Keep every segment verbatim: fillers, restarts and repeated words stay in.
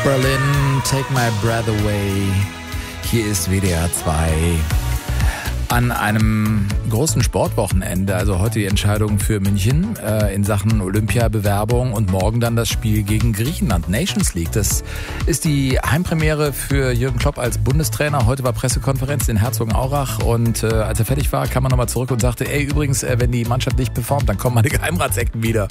Berlin, Take My Breath Away. Hier ist W D R zwei. An einem großen Sportwochenende, also heute die Entscheidung für München äh, in Sachen Olympiabewerbung und morgen dann das Spiel gegen Griechenland, Nations League. Das ist die Heimpremiere für Jürgen Klopp als Bundestrainer. Heute war Pressekonferenz in Herzogenaurach und äh, als er fertig war, kam er nochmal zurück und sagte, ey, übrigens, äh, wenn die Mannschaft nicht performt, dann kommen meine Geheimratsecken wieder.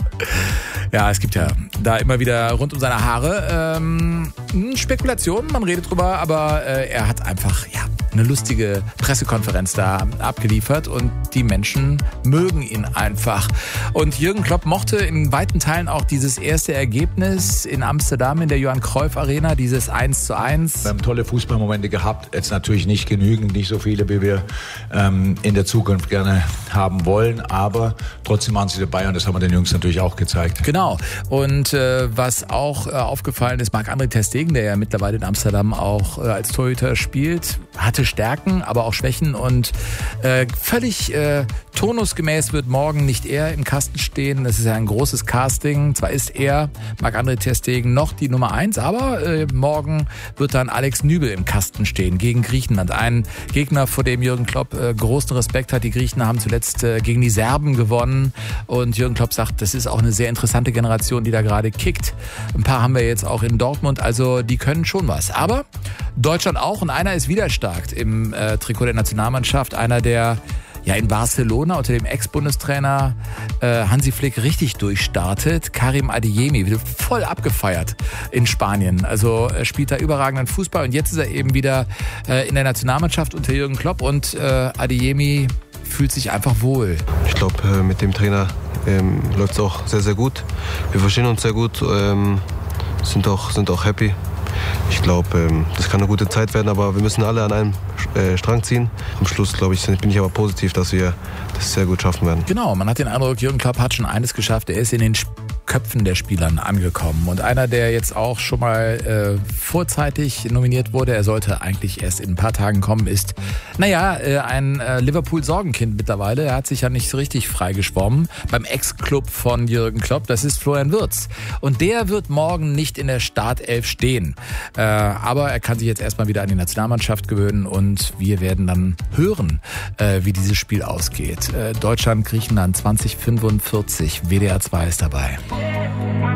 Ja, es gibt ja da immer wieder rund um seine Haare ähm, Spekulationen, man redet drüber, aber äh, er hat einfach, ja, eine lustige Pressekonferenz da abgeliefert und die Menschen mögen ihn einfach. Und Jürgen Klopp mochte in weiten Teilen auch dieses erste Ergebnis in Amsterdam in der Johann Cruyff Arena, dieses eins zu eins. Wir haben tolle Fußballmomente gehabt, jetzt natürlich nicht genügend, nicht so viele, wie wir ähm, in der Zukunft gerne haben wollen, aber trotzdem waren sie dabei und das haben wir den Jungs natürlich auch gezeigt. Genau. Und äh, was auch äh, aufgefallen ist, Marc-André ter Stegen, der ja mittlerweile in Amsterdam auch äh, als Torhüter spielt, hatte Stärken, aber auch Schwächen und äh, völlig äh, turnusgemäß wird morgen nicht er im Kasten stehen. Das ist ja ein großes Casting. Zwar ist er, Marc-André ter Stegen, noch die Nummer eins, aber äh, morgen wird dann Alex Nübel im Kasten stehen gegen Griechenland. Ein Gegner, vor dem Jürgen Klopp äh, großen Respekt hat. Die Griechen haben zuletzt äh, gegen die Serben gewonnen und Jürgen Klopp sagt, das ist auch eine sehr interessante Generation, die da gerade kickt. Ein paar haben wir jetzt auch in Dortmund, also die können schon was. Aber Deutschland auch und einer ist wieder stark im äh, Trikot der Nationalmannschaft. Einer, der ja in Barcelona unter dem Ex-Bundestrainer äh, Hansi Flick richtig durchstartet. Karim Adeyemi wird voll abgefeiert in Spanien. Also er spielt da überragenden Fußball und jetzt ist er eben wieder äh, in der Nationalmannschaft unter Jürgen Klopp und äh, Adeyemi fühlt sich einfach wohl. Ich glaube, äh, mit dem Trainer ähm, läuft es auch sehr, sehr gut. Wir verstehen uns sehr gut, ähm, sind auch, sind auch happy. Ich glaube, das kann eine gute Zeit werden, aber wir müssen alle an einem Strang ziehen. Am Schluss, glaube ich, bin ich aber positiv, dass wir das sehr gut schaffen werden. Genau, man hat den Eindruck, Jürgen Klopp hat schon eines geschafft. Er ist in den Köpfen der Spielern angekommen. Und einer, der jetzt auch schon mal äh, vorzeitig nominiert wurde, er sollte eigentlich erst in ein paar Tagen kommen, ist, naja, äh, ein äh, Liverpool-Sorgenkind mittlerweile. Er hat sich ja nicht so richtig freigeschwommen beim Ex-Club von Jürgen Klopp. Das ist Florian Wirtz. Und der wird morgen nicht in der Startelf stehen. Äh, aber er kann sich jetzt erstmal wieder an die Nationalmannschaft gewöhnen und wir werden dann hören, äh, wie dieses Spiel ausgeht. Äh, Deutschland, Griechenland zwanzig fünfundvierzig. W D R zwei ist dabei.